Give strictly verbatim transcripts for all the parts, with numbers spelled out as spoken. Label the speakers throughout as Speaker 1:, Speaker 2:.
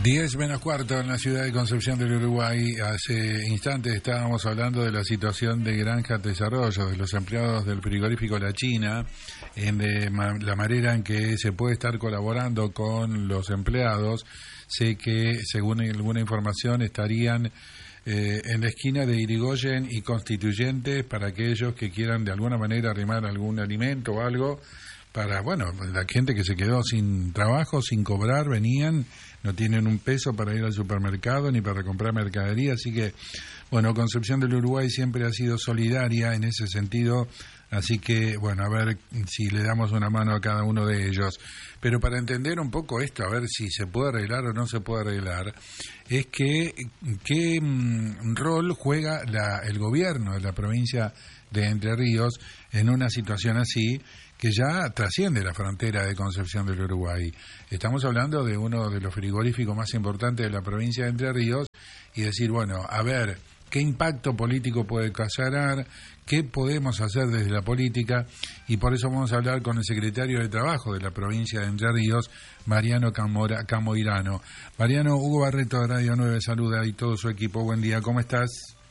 Speaker 1: diez menos cuarto en la ciudad de Concepción del Uruguay. Hace instantes estábamos hablando de la situación de Granja Desarrollo, de los empleados del frigorífico La China, en de ma- la manera en que se puede estar colaborando con los empleados. Sé que, según alguna información, estarían eh, en la esquina de Irigoyen y Constituyentes para aquellos que quieran de alguna manera arrimar algún alimento o algo. Para, bueno, la gente que se quedó sin trabajo, sin cobrar, venían, no tienen un peso para ir al supermercado ni para comprar mercadería, así que, bueno, Concepción del Uruguay siempre ha sido solidaria en ese sentido, así que, bueno, a ver si le damos una mano a cada uno de ellos. Pero para entender un poco esto, a ver si se puede arreglar o no se puede arreglar, es que qué mm, rol juega la, el gobierno de la provincia de Entre Ríos en una situación así, que ya trasciende la frontera de Concepción del Uruguay. Estamos hablando de uno de los frigoríficos más importantes de la provincia de Entre Ríos y decir, bueno, a ver, ¿qué impacto político puede causar? ¿Qué podemos hacer desde la política? Y por eso vamos a hablar con el secretario de Trabajo de la provincia de Entre Ríos, Mariano Camora, Camoirano. Mariano, Hugo Barreto de Radio nueve saluda y todo su equipo. Buen día, ¿cómo estás?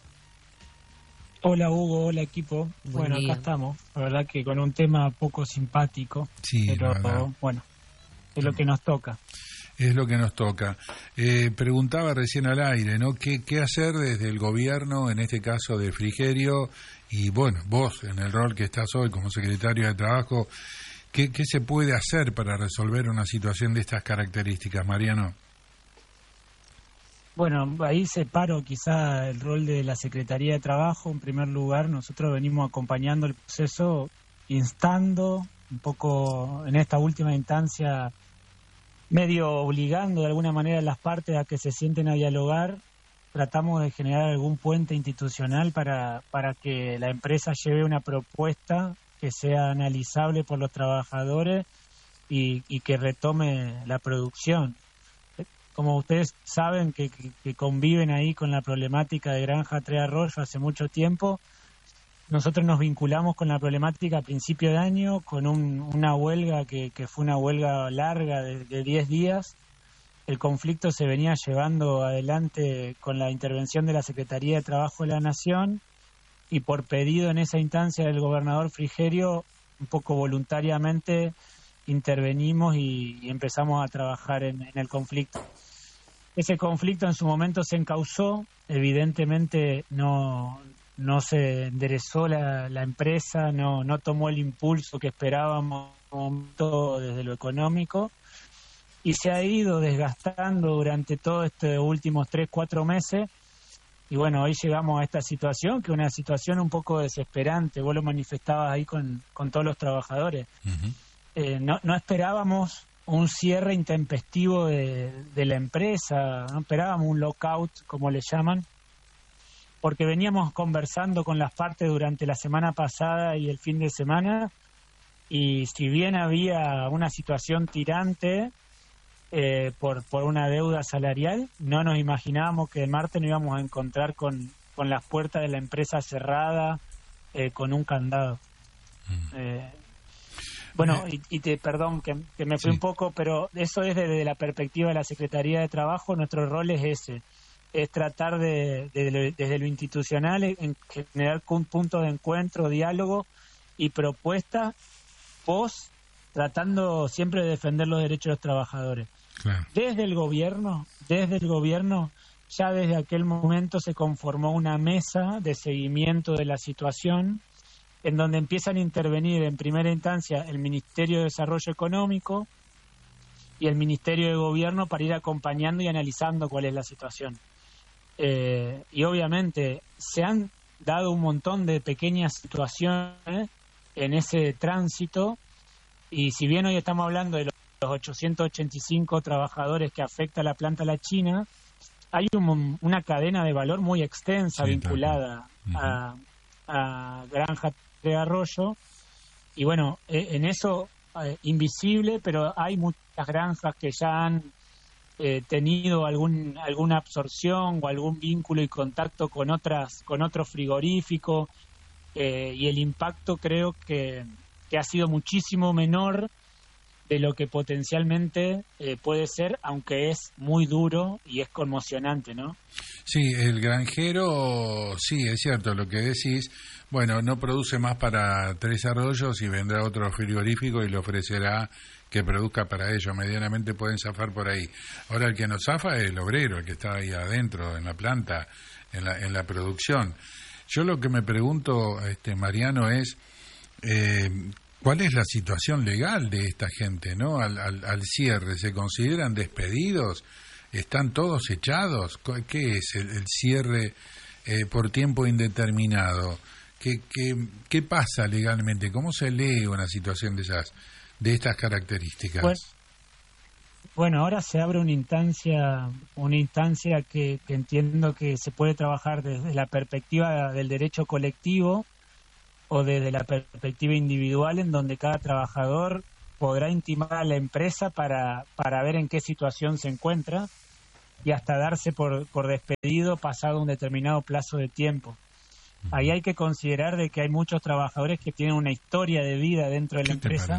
Speaker 2: Hola Hugo, hola equipo.
Speaker 3: Buen
Speaker 2: bueno,
Speaker 3: día.
Speaker 2: Acá estamos, la verdad que con un tema poco simpático,
Speaker 1: Sí,
Speaker 2: pero
Speaker 1: verdad.
Speaker 2: bueno, es lo que nos toca.
Speaker 1: Es lo que nos toca. Eh, preguntaba recién al aire, ¿no? ¿Qué, ¿Qué hacer desde el gobierno, en este caso de Frigerio, y bueno, vos en el rol que estás hoy como secretario de Trabajo, ¿qué, qué se puede hacer para resolver una situación de estas características, Mariano?
Speaker 2: Bueno, ahí separo quizá el rol de la Secretaría de Trabajo. En primer lugar, nosotros venimos acompañando el proceso, instando, un poco en esta última instancia, medio obligando de alguna manera a las partes a que se sienten a dialogar. Tratamos de generar algún puente institucional para, para que la empresa lleve una propuesta que sea analizable por los trabajadores y, y que retome la producción. Como ustedes saben que, que, que conviven ahí con la problemática de Granja Tres Arroyos hace mucho tiempo, nosotros nos vinculamos con la problemática a principio de año con un, una huelga que, que fue una huelga larga de, de diez días. El conflicto se venía llevando adelante con la intervención de la Secretaría de Trabajo de la Nación y por pedido en esa instancia del gobernador Frigerio, un poco voluntariamente intervenimos y, y empezamos a trabajar en, en el conflicto. Ese conflicto en su momento se encauzó, evidentemente no, no se enderezó la, la empresa, no, no tomó el impulso que esperábamos todo desde lo económico y se ha ido desgastando durante todos estos últimos tres, cuatro meses. Y bueno, hoy llegamos a esta situación, que es una situación un poco desesperante. Vos lo manifestabas ahí con, con todos los trabajadores. Uh-huh. Eh, no, no esperábamos un cierre intempestivo de, de la empresa, no esperábamos un lockout, como le llaman, porque veníamos conversando con las partes durante la semana pasada y el fin de semana, y si bien había una situación tirante eh, por, por una deuda salarial, no nos imaginábamos que el martes nos íbamos a encontrar con, con las puertas de la empresa cerradas, eh, con un candado. Mm. Eh, Bueno, y, y te perdón que, que me fui sí. un poco, pero eso es desde la perspectiva de la Secretaría de Trabajo. Nuestro rol es ese, es tratar de, de, de desde lo institucional en generar un punto de encuentro, diálogo y propuesta post, tratando siempre de defender los derechos de los trabajadores. Claro. Desde el gobierno, desde el gobierno, ya desde aquel momento se conformó una mesa de seguimiento de la situación, en donde empiezan a intervenir en primera instancia el Ministerio de Desarrollo Económico y el Ministerio de Gobierno para ir acompañando y analizando cuál es la situación. Eh, y obviamente se han dado un montón de pequeñas situaciones en ese tránsito, y si bien hoy estamos hablando de los ochocientos ochenta y cinco trabajadores que afecta la planta La China, hay un, una cadena de valor muy extensa sí, vinculada claro. uh-huh. a, a Granja de Arroyo, y bueno, eh, en eso eh, invisible, pero hay muchas granjas que ya han eh, tenido algún alguna absorción o algún vínculo y contacto con otras con otro frigorífico, eh, y el impacto creo que, que ha sido muchísimo menor de lo que potencialmente eh, puede ser, aunque es muy duro y es conmocionante, ¿no?
Speaker 1: Sí, el granjero, sí, es cierto lo que decís. Bueno, no produce más para Tres Arroyos y vendrá otro frigorífico y le ofrecerá que produzca para ellos. Medianamente pueden zafar por ahí. Ahora el que nos zafa es el obrero, el que está ahí adentro, en la planta, en la, en la producción. Yo lo que me pregunto, este, Mariano, es eh, ¿cuál es la situación legal de esta gente, no? Al, al, al cierre, ¿se consideran despedidos? ¿Están todos echados? ¿Qué es el, el cierre eh, por tiempo indeterminado? ¿Qué, qué, ¿Qué pasa legalmente? ¿Cómo se lee una situación de esas, de estas características?
Speaker 2: Pues, bueno, ahora se abre una instancia, una instancia que, que entiendo que se puede trabajar desde la perspectiva del derecho colectivo o desde la perspectiva individual, en donde cada trabajador podrá intimar a la empresa para, para ver en qué situación se encuentra y hasta darse por, por despedido pasado un determinado plazo de tiempo. Ahí hay que considerar de que hay muchos trabajadores que tienen una historia de vida dentro de la empresa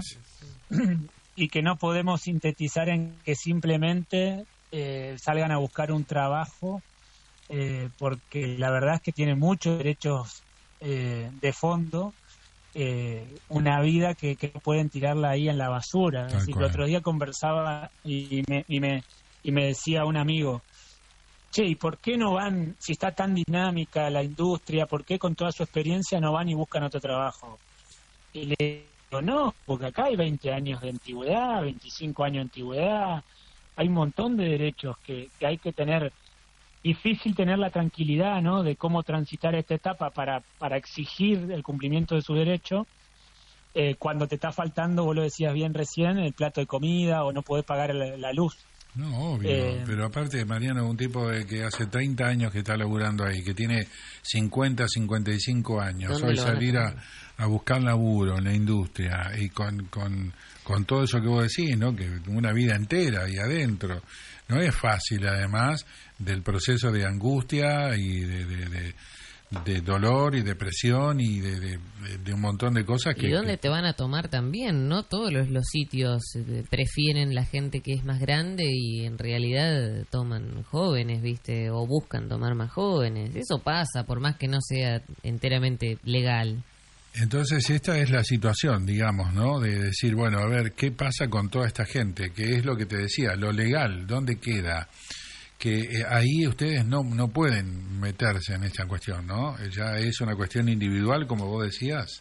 Speaker 2: y que no podemos sintetizar en que simplemente eh, salgan a buscar un trabajo, eh, porque la verdad es que tienen muchos derechos eh, de fondo, eh, una vida que, que pueden tirarla ahí en la basura. Es decir, el otro día conversaba y me, y me y me decía un amigo, che, ¿y por qué no van, si está tan dinámica la industria, por qué con toda su experiencia no van y buscan otro trabajo? Y le digo, no, porque acá hay veinte años de antigüedad, veinticinco años de antigüedad, hay un montón de derechos que, que hay que tener. Difícil tener la tranquilidad, ¿no?, de cómo transitar esta etapa para, para exigir el cumplimiento de su derecho, eh, cuando te está faltando, vos lo decías bien recién, el plato de comida o no podés pagar la, la luz.
Speaker 1: No, obvio, eh, pero aparte, Mariano, un tipo de que hace treinta años que está laburando ahí, que tiene cincuenta, cincuenta y cinco años, hoy salir a, a buscar laburo en la industria y con, con, con todo eso que vos decís, ¿no?, que una vida entera ahí adentro, no es fácil, además del proceso de angustia y de, de, de, de dolor y depresión y de, de, de un montón de cosas que...
Speaker 3: ¿Y dónde
Speaker 1: que...
Speaker 3: te van a tomar también? No todos los, los sitios eh, prefieren la gente que es más grande y en realidad toman jóvenes, ¿viste? O buscan tomar más jóvenes. Eso pasa, por más que no sea enteramente legal.
Speaker 1: Entonces esta es la situación, digamos, ¿no? De decir, bueno, a ver, ¿qué pasa con toda esta gente? ¿Qué es lo que te decía? Lo legal, ¿dónde queda? Que eh, ahí ustedes no no pueden meterse en esta cuestión, ¿no? Ya es una cuestión individual, como vos decías.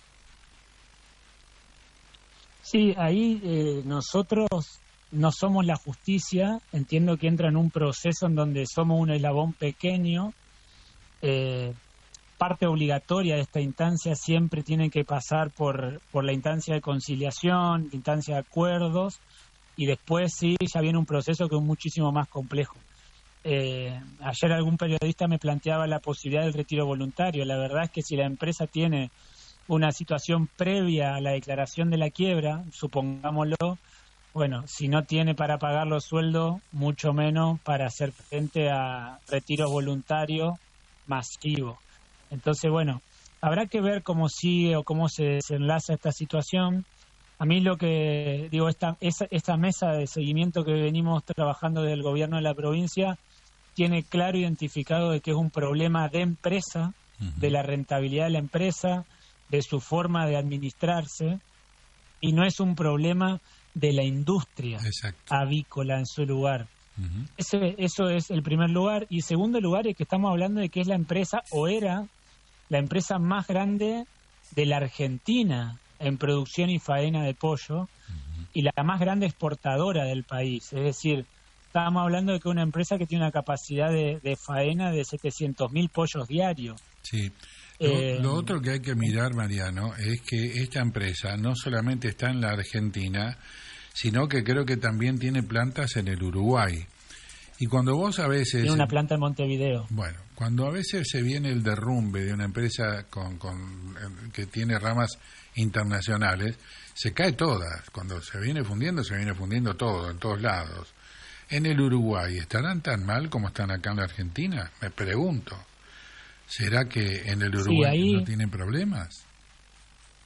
Speaker 2: Sí, ahí eh, nosotros no somos la justicia, entiendo que entra en un proceso en donde somos un eslabón pequeño. Eh, parte obligatoria de esta instancia siempre tiene que pasar por, por la instancia de conciliación, la instancia de acuerdos, y después sí, ya viene un proceso que es muchísimo más complejo. Eh, ayer algún periodista me planteaba la posibilidad del retiro voluntario. La verdad es que si la empresa tiene una situación previa a la declaración de la quiebra, supongámoslo, bueno, si no tiene para pagar los sueldos, mucho menos para hacer frente a retiro voluntario masivo. Entonces, bueno, habrá que ver cómo sigue o cómo se desenlaza esta situación. A mí lo que digo, esta, esta, esta mesa de seguimiento que venimos trabajando del gobierno de la provincia tiene claro identificado de que es un problema de empresa, uh-huh, de la rentabilidad de la empresa, de su forma de administrarse, y no es un problema de la industria Exacto. avícola en su lugar. Uh-huh. Ese, eso es el primer lugar. Y segundo lugar es que estamos hablando de que es la empresa, o era la empresa más grande de la Argentina en producción y faena de pollo, uh-huh, y la más grande exportadora del país. Es decir, estábamos hablando de que una empresa que tiene una capacidad de, de faena de setecientos mil pollos diarios.
Speaker 1: Sí. Lo, eh, lo otro que hay que mirar, Mariano, es que esta empresa no solamente está en la Argentina, sino que creo que también tiene plantas en el Uruguay. Y cuando vos a veces...
Speaker 2: Tiene una planta en Montevideo.
Speaker 1: Bueno, cuando a veces se viene el derrumbe de una empresa con, con que tiene ramas internacionales, se cae todas. Cuando se viene fundiendo, se viene fundiendo todo, en todos lados. En el Uruguay, ¿estarán tan mal como están acá en la Argentina? Me pregunto. ¿Será que en el Uruguay sí, ahí... no tienen problemas?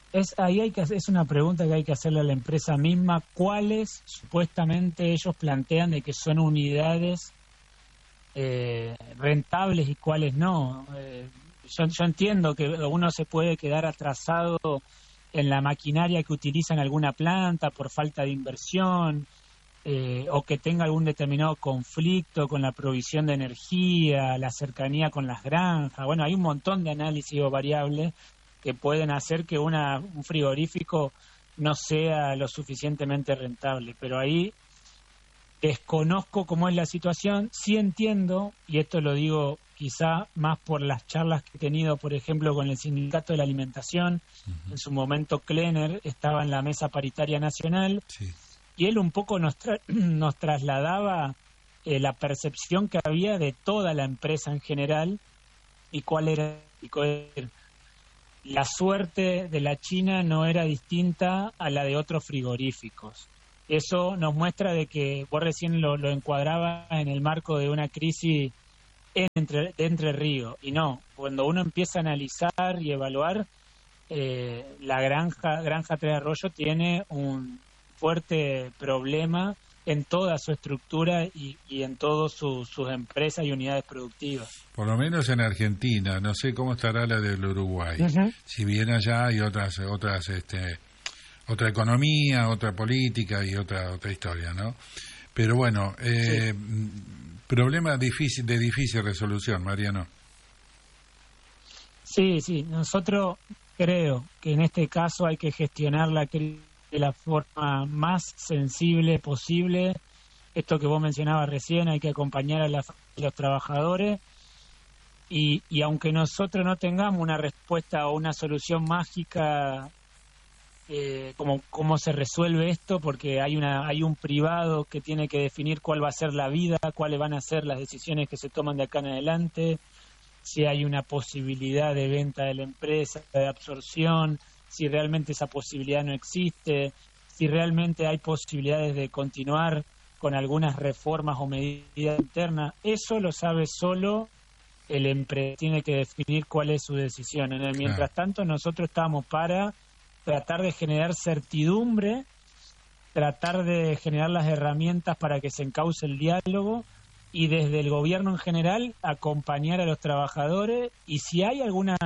Speaker 2: Es, ahí hay que hacer, es una pregunta que hay que hacerle a la empresa misma. ¿Cuáles supuestamente ellos plantean de que son unidades eh, rentables y cuáles no? Eh, yo, yo entiendo que uno se puede quedar atrasado en la maquinaria que utiliza en alguna planta por falta de inversión, eh, o que tenga algún determinado conflicto con la provisión de energía, la cercanía con las granjas. Bueno, hay un montón de análisis o variables que pueden hacer que una, un frigorífico no sea lo suficientemente rentable. Pero ahí desconozco cómo es la situación. Sí entiendo, y esto lo digo quizá más por las charlas que he tenido, por ejemplo, con el Sindicato de la Alimentación. Uh-huh. En su momento Klenner estaba en la Mesa Paritaria Nacional, sí. Y él un poco nos, tra- nos trasladaba eh, la percepción que había de toda la empresa en general y cuál era... Y cuál era la suerte de la China no era distinta a la de otros frigoríficos. Eso nos muestra de que vos recién lo, lo encuadrabas en el marco de una crisis en entre, de Entre Ríos. Y no, cuando uno empieza a analizar y evaluar, eh, la granja, granja Tres Arroyos tiene un fuerte problema en toda su estructura y, y en todas su, sus empresas y unidades productivas.
Speaker 1: Por lo menos en Argentina, no sé cómo estará la del Uruguay. Uh-huh. Si bien allá hay otras, otras, este, otra economía, otra política y otra, otra historia, ¿no? Pero bueno, eh, sí. Problema difícil, de difícil resolución, Mariano.
Speaker 2: Sí, sí. Nosotros creo que en este caso hay que gestionar la crisis de la forma más sensible posible. Esto que vos mencionabas recién, hay que acompañar a, la, a los trabajadores y, y aunque nosotros no tengamos una respuesta o una solución mágica, eh, como cómo se resuelve esto, porque hay una hay un privado que tiene que definir cuál va a ser la vida, cuáles van a ser las decisiones que se toman de acá en adelante, si hay una posibilidad de venta de la empresa, de absorción, si realmente esa posibilidad no existe, si realmente hay posibilidades de continuar con algunas reformas o medidas internas. Eso lo sabe solo el empresario, tiene que definir cuál es su decisión. En el mientras tanto, nosotros estamos para tratar de generar certidumbre, tratar de generar las herramientas para que se encauce el diálogo y desde el gobierno en general acompañar a los trabajadores, y si hay alguna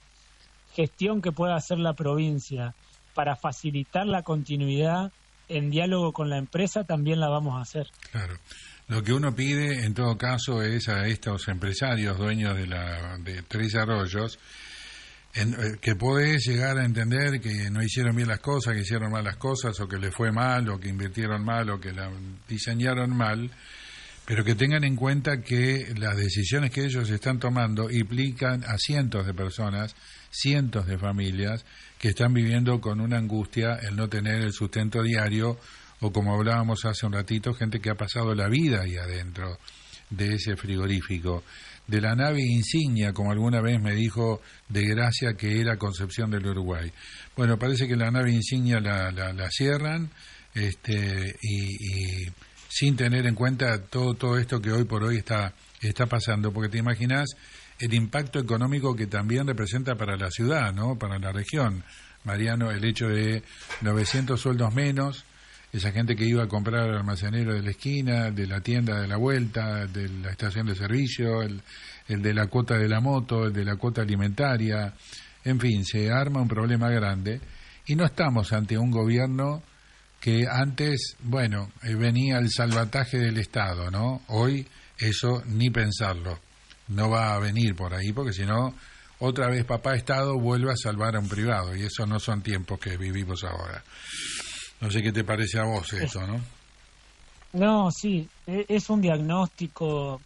Speaker 2: gestión que pueda hacer la provincia para facilitar la continuidad en diálogo con la empresa, también la vamos a hacer.
Speaker 1: Claro. Lo que uno pide, en todo caso, es a estos empresarios dueños de la de Tres Arroyos, en, eh, que podés llegar a entender que no hicieron bien las cosas, que hicieron mal las cosas, o que les fue mal, o que invirtieron mal, o que la diseñaron mal, pero que tengan en cuenta que las decisiones que ellos están tomando implican a cientos de personas, cientos de familias que están viviendo con una angustia el no tener el sustento diario, o como hablábamos hace un ratito, gente que ha pasado la vida ahí adentro de ese frigorífico, de la nave insignia, como alguna vez me dijo de gracia que era Concepción del Uruguay. Bueno, parece que la nave insignia la, la, la cierran, este, y, y sin tener en cuenta todo todo esto que hoy por hoy está está pasando, porque te imaginas el impacto económico que también representa para la ciudad, ¿no? Para la región, Mariano, el hecho de novecientos sueldos menos, esa gente que iba a comprar al almacenero de la esquina, de la tienda de la vuelta, de la estación de servicio, el, el de la cuota de la moto, el de la cuota alimentaria, en fin, se arma un problema grande y no estamos ante un gobierno que antes, bueno, eh, venía el salvataje del Estado, ¿no? Hoy eso ni pensarlo, no va a venir por ahí, porque si no, otra vez papá Estado vuelve a salvar a un privado, y eso no son tiempos que vivimos ahora. No sé qué te parece a vos esto, ¿no?
Speaker 2: No, sí, es un diagnóstico.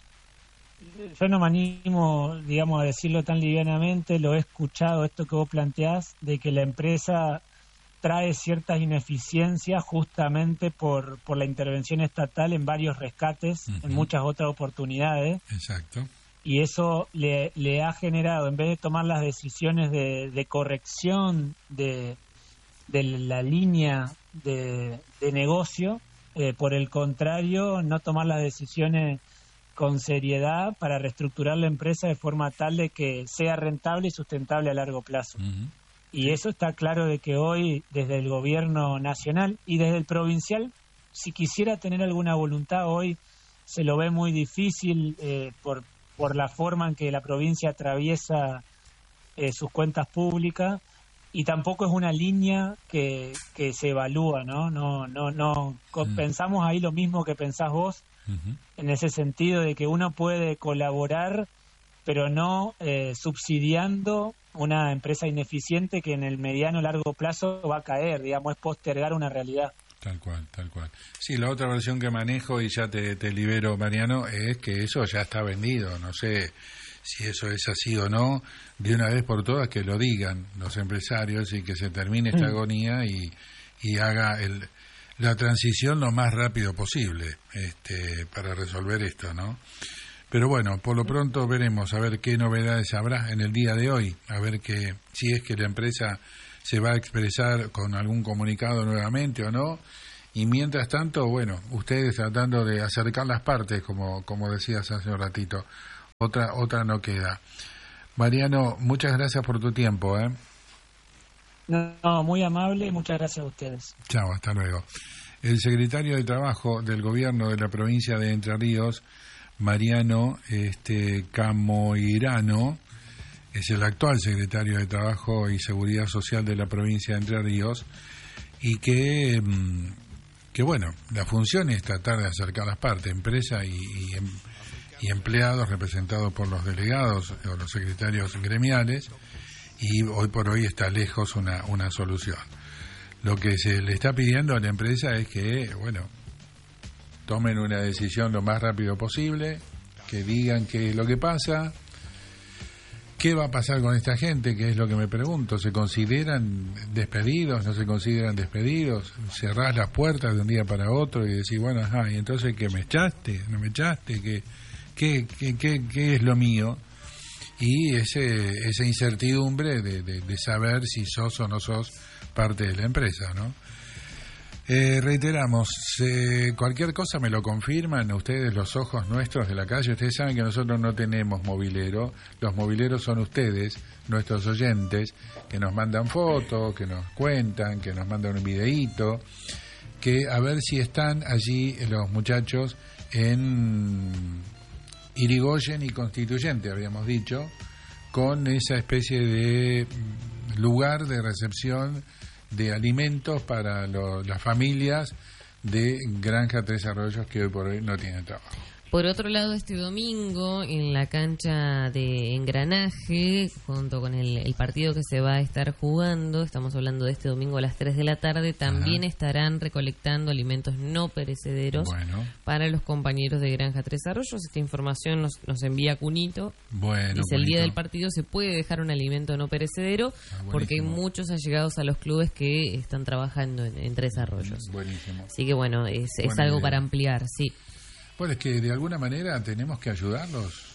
Speaker 2: Yo no me animo, digamos, a decirlo tan livianamente, lo he escuchado, esto que vos planteás, de que la empresa trae ciertas ineficiencias justamente por, por la intervención estatal en varios rescates, uh-huh. en muchas otras oportunidades.
Speaker 1: Exacto.
Speaker 2: Y eso le, le ha generado, en vez de tomar las decisiones de, de corrección de, de la línea de, de negocio, eh, por el contrario, no tomar las decisiones con seriedad para reestructurar la empresa de forma tal de que sea rentable y sustentable a largo plazo.
Speaker 1: Uh-huh.
Speaker 2: Y eso está claro de que hoy, desde el gobierno nacional y desde el provincial, si quisiera tener alguna voluntad hoy, se lo ve muy difícil eh, por, por la forma en que la provincia atraviesa eh, sus cuentas públicas, y tampoco es una línea que, que se evalúa, ¿no? No, no, no.
Speaker 1: Mm.
Speaker 2: Pensamos ahí lo mismo que pensás vos,
Speaker 1: Uh-huh.
Speaker 2: en ese sentido de que uno puede colaborar, pero no eh, subsidiando una empresa ineficiente que en el mediano o largo plazo va a caer, digamos, es postergar una realidad.
Speaker 1: Tal cual, tal cual. Sí, la otra versión que manejo, y ya te, te libero, Mariano, es que eso ya está vendido. No sé si eso es así o no, de una vez por todas que lo digan los empresarios y que se termine esta mm. agonía y, y haga el, la transición lo más rápido posible este, para resolver esto, ¿no? Pero bueno, por lo pronto veremos a ver qué novedades habrá en el día de hoy, a ver que si es que la empresa se va a expresar con algún comunicado nuevamente o no, y mientras tanto, bueno, ustedes tratando de acercar las partes, como como decías hace un ratito, otra otra no queda. Mariano, muchas gracias por tu tiempo, ¿eh?
Speaker 2: No, no, muy amable, muchas gracias a ustedes.
Speaker 1: Chao, hasta luego. El secretario de Trabajo del Gobierno de la provincia de Entre Ríos, Mariano este, Camoirano, es el actual secretario de Trabajo y Seguridad Social de la provincia de Entre Ríos, y que, que bueno, la función es tratar de acercar las partes, empresa y, y, y empleados representados por los delegados o los secretarios gremiales, y hoy por hoy está lejos una, una solución. Lo que se le está pidiendo a la empresa es que, bueno, tomen una decisión lo más rápido posible, que digan qué es lo que pasa, qué va a pasar con esta gente, que es lo que me pregunto. ¿Se consideran despedidos? ¿No se consideran despedidos? ¿Cerrás las puertas de un día para otro y decís, bueno, ajá, y entonces qué, me echaste? ¿No me echaste? ¿Qué, qué, qué, qué, qué es lo mío? Y ese esa incertidumbre de, de, de saber si sos o no sos parte de la empresa, ¿no? Eh, reiteramos, eh, cualquier cosa me lo confirman ustedes, los ojos nuestros de la calle. Ustedes saben que nosotros no tenemos mobilero, los mobileros son ustedes, nuestros oyentes, que nos mandan fotos, que nos cuentan, que nos mandan un videíto, que a ver si están allí los muchachos en Irigoyen y Constituyente, habíamos dicho, con esa especie de lugar de recepción de alimentos para lo, las familias de Granja Tres Arroyos que hoy por hoy no tienen trabajo.
Speaker 3: Por otro lado, este domingo en la cancha de Engranaje, junto con el, el partido que se va a estar jugando, estamos hablando de este domingo a las tres de la tarde, también Ajá. estarán recolectando alimentos no perecederos bueno. para los compañeros de Granja Tres Arroyos. Esta información nos, nos envía Cunito.
Speaker 1: Bueno,
Speaker 3: Dice, el día del partido se puede dejar un alimento no perecedero ah, porque hay muchos allegados a los clubes que están trabajando en, en Tres Arroyos.
Speaker 1: Buenísimo.
Speaker 3: Así que bueno, es, es algo idea. para ampliar, sí.
Speaker 1: Bueno, es que de alguna manera tenemos que ayudarlos,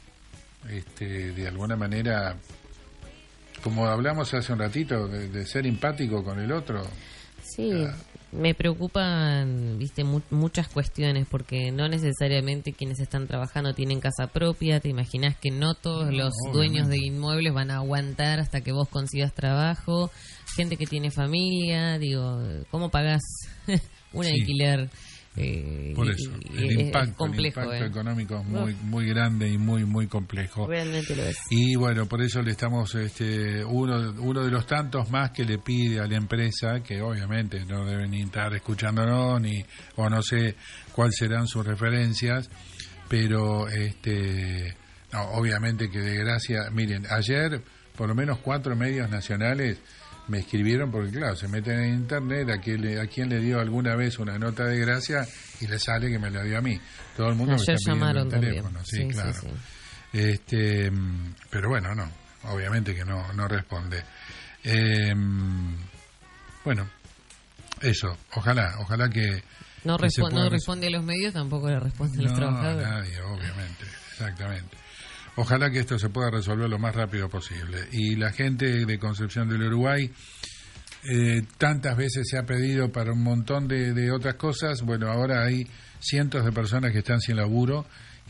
Speaker 1: este, de alguna manera, como hablamos hace un ratito, de, de ser empático con el otro.
Speaker 3: Sí, ah. me preocupan, viste, mu- muchas cuestiones, porque no necesariamente quienes están trabajando tienen casa propia. Te imaginas que no todos los no, dueños de inmuebles van a aguantar hasta que vos consigas trabajo. Gente que tiene familia, digo, ¿cómo pagás un sí. alquiler? Eh,
Speaker 1: Por eso,
Speaker 3: y,
Speaker 1: el,
Speaker 3: y
Speaker 1: impacto,
Speaker 3: es complejo,
Speaker 1: el impacto
Speaker 3: eh.
Speaker 1: económico es muy, muy grande y muy muy complejo.
Speaker 3: Realmente lo es.
Speaker 1: Y bueno, por eso le estamos, este, uno, uno de los tantos más que le pide a la empresa, que obviamente no deben ni estar escuchándonos, ni, o no sé cuáles serán sus referencias, pero este, no, obviamente que de gracia, miren, ayer por lo menos cuatro medios nacionales me escribieron porque, claro, se meten en internet a quien, le, a quien le dio alguna vez una nota de gracia y le sale que me la dio a mí. Todo el mundo
Speaker 3: Ayer
Speaker 1: me está pidiendo el teléfono.
Speaker 3: También.
Speaker 1: Sí,
Speaker 3: sí,
Speaker 1: claro.
Speaker 3: Sí, sí.
Speaker 1: Este, pero bueno, no, obviamente que no, no responde. Eh, bueno, eso, ojalá, ojalá que...
Speaker 3: No,
Speaker 1: que
Speaker 3: respo- no
Speaker 1: res-
Speaker 3: responde a los medios, tampoco le responde a los
Speaker 1: no,
Speaker 3: trabajadores.
Speaker 1: No, nadie, obviamente, exactamente. Ojalá que esto se pueda resolver lo más rápido posible. Y la gente de Concepción del Uruguay, eh, tantas veces se ha pedido para un montón de, de otras cosas. Bueno, ahora hay cientos de personas que están sin laburo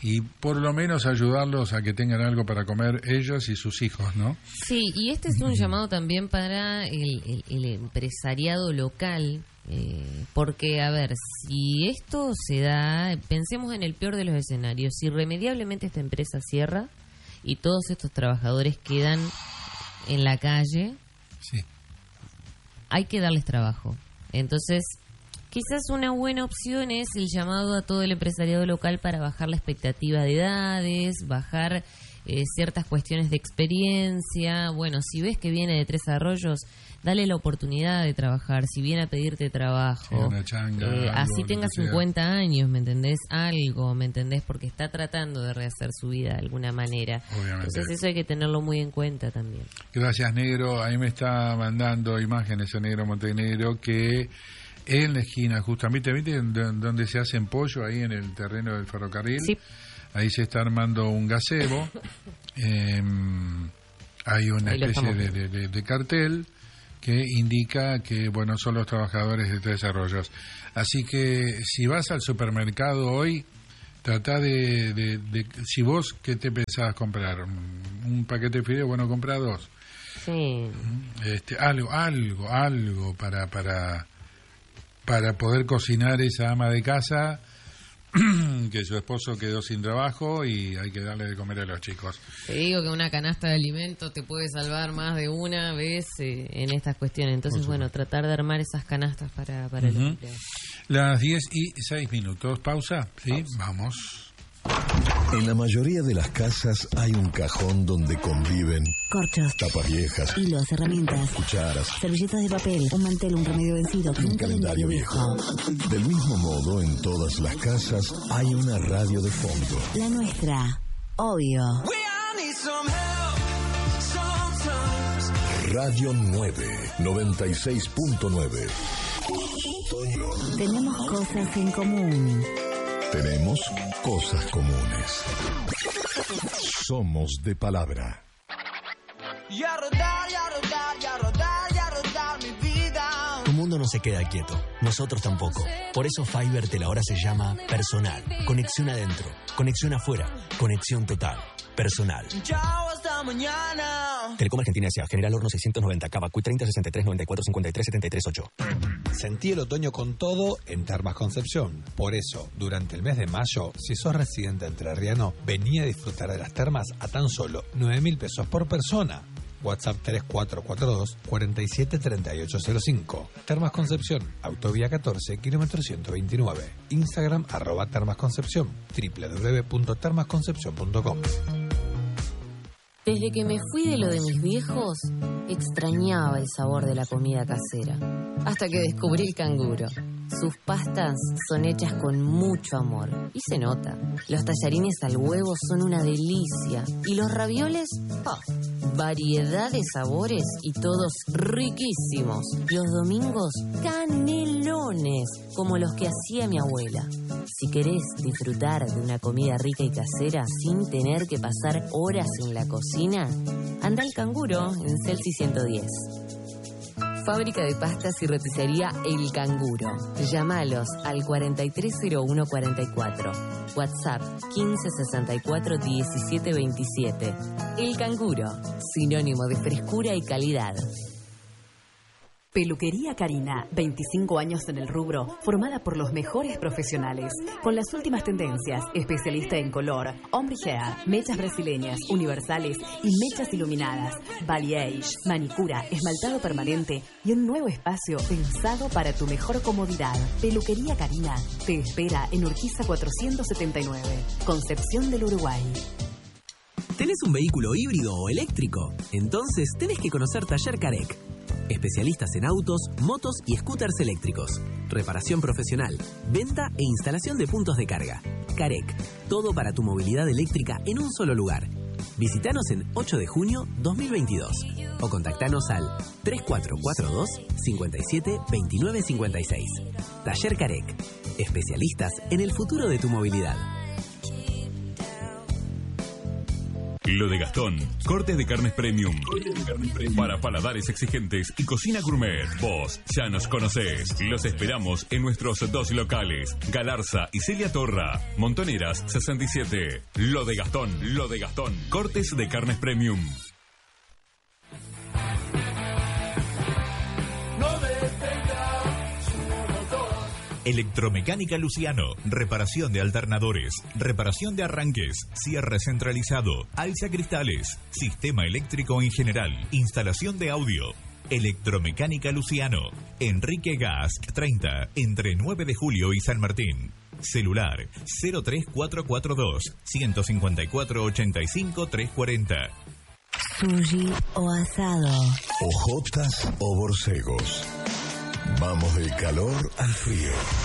Speaker 1: y por lo menos ayudarlos a que tengan algo para comer ellos y sus hijos, ¿no?
Speaker 3: Sí, y este es un llamado también para el, el, el empresariado local, eh, porque, a ver, si esto se da, pensemos en el peor de los escenarios, si irremediablemente esta empresa cierra y todos estos trabajadores quedan en la calle,
Speaker 1: sí,
Speaker 3: hay que darles trabajo. Entonces, quizás una buena opción es el llamado a todo el empresariado local para bajar la expectativa de edades, bajar eh, ciertas cuestiones de experiencia. Bueno, si ves que viene de Tres Arroyos, dale la oportunidad de trabajar. Si viene a pedirte trabajo,
Speaker 1: sí, una changa,
Speaker 3: eh,
Speaker 1: algo,
Speaker 3: así tenga
Speaker 1: que
Speaker 3: cincuenta años, ¿me entendés? Algo, ¿me entendés? Porque está tratando de rehacer su vida de alguna manera.
Speaker 1: Obviamente.
Speaker 3: Entonces eso hay que tenerlo muy en cuenta también.
Speaker 1: Gracias, Negro. Ahí me está mandando imágenes a Negro Montenegro que en la esquina, justamente, ¿viste donde se hacen pollo? Ahí en el terreno del ferrocarril.
Speaker 3: Sí.
Speaker 1: Ahí se está armando un gazebo. Eh, hay una especie de, de, de, de cartel que indica que, bueno, son los trabajadores de Tres Arroyos. Así que si vas al supermercado hoy, trata de, de, de si vos, ¿qué te pensabas comprar? Un paquete de fideos, bueno, compra dos.
Speaker 3: Sí.
Speaker 1: Este, algo, algo, algo para, para, para poder cocinar esa ama de casa que su esposo quedó sin trabajo y hay que darle de comer a los chicos.
Speaker 3: Te digo que una canasta de alimentos te puede salvar más de una vez eh, en estas cuestiones. Entonces, bueno, tratar de armar esas canastas para, para uh-huh. los empleados.
Speaker 1: Las diez y seis minutos. Pausa. Sí, Pausa. Vamos.
Speaker 4: En la mayoría de las casas hay un cajón donde conviven
Speaker 5: corchos,
Speaker 4: tapas viejas,
Speaker 5: hilos, herramientas,
Speaker 4: cucharas,
Speaker 5: servilletas de papel, un mantel, un remedio vencido,
Speaker 4: un, un calendario viejo. viejo. Del mismo modo, en todas las casas hay una radio de fondo.
Speaker 5: La nuestra, obvio.
Speaker 4: Radio nueve, noventa y seis punto nueve.
Speaker 5: Tenemos cosas en común.
Speaker 4: Tenemos cosas comunes. Somos de palabra.
Speaker 6: Y a rodar, y a rodar, y a rodar, y a rodar mi vida.
Speaker 7: Tu mundo no se queda quieto, nosotros tampoco. Por eso Fivertel ahora se llama Personal. Conexión adentro, conexión afuera, conexión total. Personal.
Speaker 6: Chao, hasta mañana.
Speaker 7: Telecom Argentina S A General Horno seiscientos noventa, Cava, Q treinta, sesenta y tres, noventa y cuatro, cincuenta y tres, setenta y tres, ocho.
Speaker 8: Sentí el otoño con todo en Termas Concepción. Por eso, durante el mes de mayo, si sos residente entrerriano, vení a disfrutar de las termas a tan solo nueve mil pesos por persona. WhatsApp tres cuatro cuatro dos, cuatro siete tres ocho cero cinco. Termas Concepción, Autovía catorce, kilómetro ciento veintinueve. Instagram, arroba Termas Concepción, doble u doble u doble u punto termas concepción punto com.
Speaker 3: Desde que me fui de lo de mis viejos, extrañaba el sabor de la comida casera. Hasta que descubrí el Canguro. Sus pastas son hechas con mucho amor. Y se nota. Los tallarines al huevo son una delicia. Y los ravioles, ¡oh! Variedad de sabores y todos riquísimos. Los domingos, canelones, como los que hacía mi abuela. Si querés disfrutar de una comida rica y casera sin tener que pasar horas en la cocina, anda al Canguro en Celsi ciento diez. Fábrica de pastas y roticería El Canguro. Llámalos al cuarenta y tres cero uno cuarenta y cuatro. WhatsApp quince sesenta y cuatro diecisiete veintisiete. El Canguro, sinónimo de frescura y calidad.
Speaker 9: Peluquería Karina, veinticinco años en el rubro, formada por los mejores profesionales, con las últimas tendencias, especialista en color, ombre hair, mechas brasileñas, universales y mechas iluminadas, balayage, manicura, esmaltado permanente y un nuevo espacio pensado para tu mejor comodidad. Peluquería Karina te espera en Urquiza cuatrocientos setenta y nueve, Concepción del Uruguay.
Speaker 10: ¿Tenés un vehículo híbrido o eléctrico? Entonces tenés que conocer Taller Carec. Especialistas en autos, motos y scooters eléctricos. Reparación profesional, venta e instalación de puntos de carga. Carec, todo para tu movilidad eléctrica en un solo lugar. Visítanos en ocho de junio dos mil veintidós o contactanos al tres cuatro cuatro dos, cinco siete, dos nueve cinco seis. Taller Carec, especialistas en el futuro de tu movilidad.
Speaker 11: Lo de Gastón, cortes de carnes premium. Para paladares exigentes y cocina gourmet. Vos ya nos conocés. Los esperamos en nuestros dos locales, Galarza y Celia Torra. Montoneras sesenta y siete. Lo de Gastón, lo de Gastón. Cortes de carnes premium.
Speaker 12: Electromecánica Luciano, reparación de alternadores, reparación de arranques, cierre centralizado, alza cristales, sistema eléctrico en general, instalación de audio. Electromecánica Luciano, Enrique Gas treinta, entre nueve de julio y San Martín. Celular cero tres cuatro cuatro dos, uno cinco cuatro, ocho cinco tres cuatro cero.
Speaker 5: Sushi o asado.
Speaker 4: Ojotas o borcegos. Vamos del calor al frío.